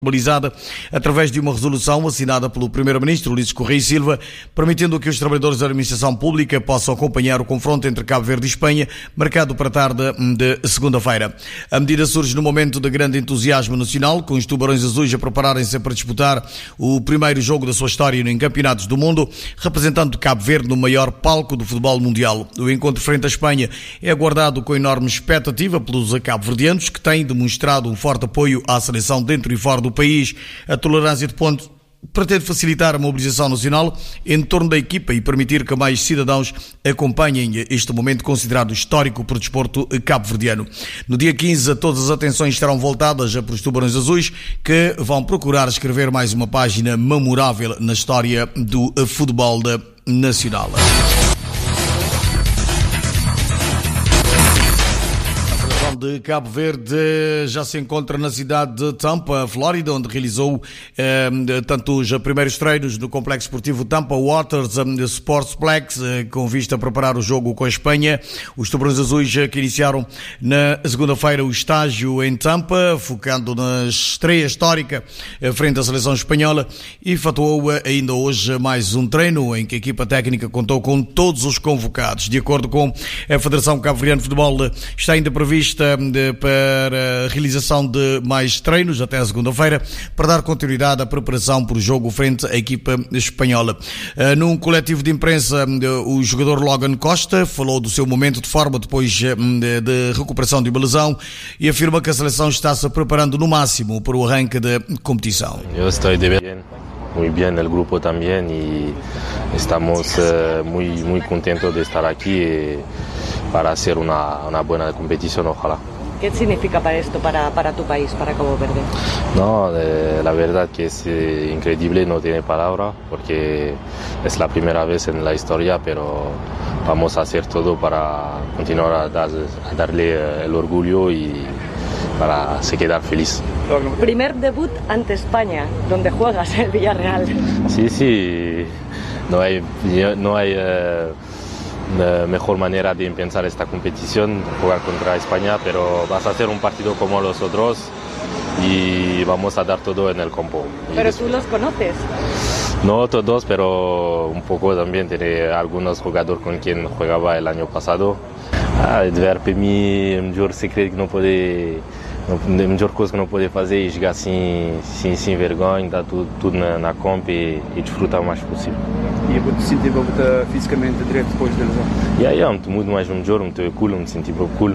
Mobilizada através de uma resolução assinada pelo Primeiro-Ministro Ulisses Correia e Silva, permitindo que os trabalhadores da administração pública possam acompanhar o confronto entre Cabo Verde e Espanha, marcado para a tarde de segunda-feira. A medida surge no momento de grande entusiasmo nacional, com os Tubarões Azuis a prepararem-se para disputar o primeiro jogo da sua história em campeonatos do mundo, representando Cabo Verde no maior palco do futebol mundial. O encontro frente à Espanha é aguardado com enorme expectativa pelos cabo-verdianos, que têm demonstrado um forte apoio à seleção dentro e fora do país. A tolerância de pontos pretende facilitar a mobilização nacional em torno da equipa e permitir que mais cidadãos acompanhem este momento considerado histórico para o desporto cabo-verdiano. No dia 15, todas as atenções estarão voltadas para os Tubarões Azuis, que vão procurar escrever mais uma página memorável na história do futebol nacional. De Cabo Verde já se encontra na cidade de Tampa, Flórida, onde realizou tanto os primeiros treinos no complexo esportivo Tampa Waters Sportsplex, com vista a preparar o jogo com a Espanha. Os Tubarões Azuis que iniciaram na segunda-feira o estágio em Tampa, focando na estreia histórica frente à seleção espanhola, e efetuou ainda hoje mais um treino em que a equipa técnica contou com todos os convocados. De acordo com a Federação Cabo-Verdiana de Futebol, está ainda prevista para a realização de mais treinos até a segunda-feira, para dar continuidade à preparação para o jogo frente à equipa espanhola. Num coletivo de imprensa, o jogador Logan Costa falou do seu momento de forma depois de recuperação de uma lesão e afirma que a seleção está-se preparando no máximo para o arranque da competição. Eu estou muito bem no grupo também e estamos muito contentos de estar aqui para hacer una buena competición, ojalá. ¿Qué significa para esto, para tu país, para Cabo Verde? No, la verdad que es increíble, no tiene palabra, porque es la primera vez en la historia, pero vamos a hacer todo para continuar a darle el orgullo y para se quedar feliz. Primer debut ante España, donde juegas, el Villarreal. Sí, no hay mejor manera de empezar esta competición, jugar contra España, pero vas a hacer un partido como los otros y vamos a dar todo en el campo. ¿Pero tú los conoces? No todos, pero un poco también. Tiene algunos jugadores con quien jugaba el año pasado. Para mí, el mejor secreto que no puede... A melhor coisa que não pode fazer é jogar sem vergonha, dar tudo na campo e desfrutar o mais possível. E a te sentir fisicamente direito depois da lesão? Muito mais melhor, muito cool, me senti cool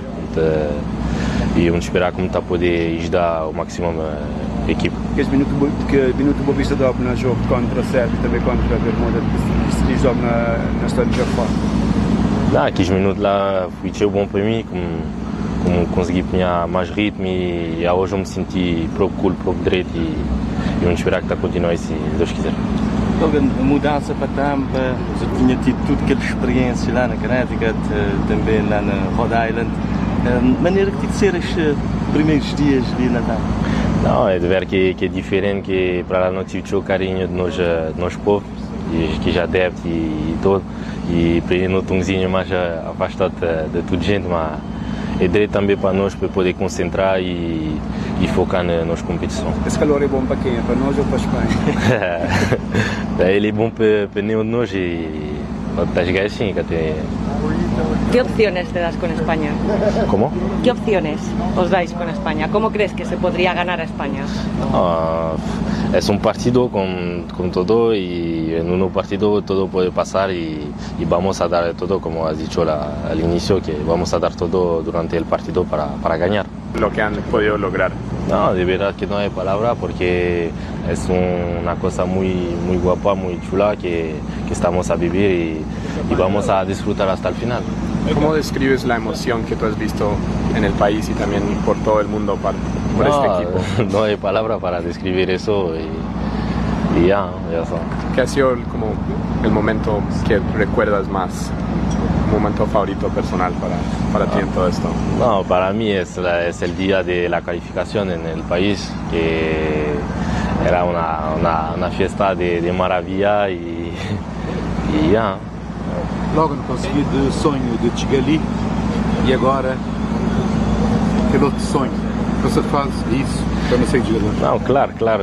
e vamos esperar como está a poder ajudar ao máximo a equipe. Que minuto Boa Vista dá no jogo contra a Sérvia e também contra a Bermuda, que se joga na história do jogo fora? 15 minutos lá foi bom para mim, como consegui ganhar mais ritmo e hoje eu me senti próprio cool, próprio direito e vamos esperar que está a continuar assim, se Deus quiser. Logan, a mudança para Tampa, já tinha tido tudo aquela experiência lá na Connecticut, também lá na Rhode Island. Maneira que tive de ser os primeiros dias ali na Tampa? Não, é de ver que é diferente, que para lá não tive o carinho de nós povos, que já deve e todo, e para ir no tonzinho mais afastado de toda gente, mas é direito também para nós para poder concentrar e focar nas competições. Esse calor é bom para quem? É para nós ou para a Espanha? Ele é bom para nenhum de nós e para jogar assim. ¿Qué opciones te das con España? ¿Cómo? ¿Qué opciones os dais con España? ¿Cómo crees que se podría ganar a España? Es un partido con todo y en un partido todo puede pasar y vamos a dar todo, como has dicho al inicio, que vamos a dar todo durante el partido para ganar. Lo que han podido lograr. No, de verdad que no hay palabra porque es una cosa muy guapa, muy chula que estamos a vivir y vamos a disfrutar hasta el final. ¿Cómo describes la emoción que tú has visto en el país y también por todo el mundo por este equipo? No hay palabra para describir eso y ya está. ¿Qué ha sido como el momento que recuerdas más? ¿Un momento favorito personal para ti en todo esto? No, para mí es el día de la calificación en el país, que era una fiesta de maravilla y ya. Logo consegui de sonho de chegar ali e agora aquele outro sonho. Você faz isso para não ser jogador? Não, claro.